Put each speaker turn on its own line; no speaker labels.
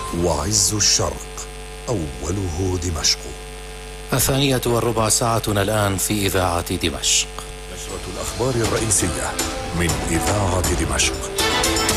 وعز الشرق أوله دمشق.
2:15 ساعتنا الآن في إذاعة دمشق.
نشرة الأخبار الرئيسية من إذاعة دمشق.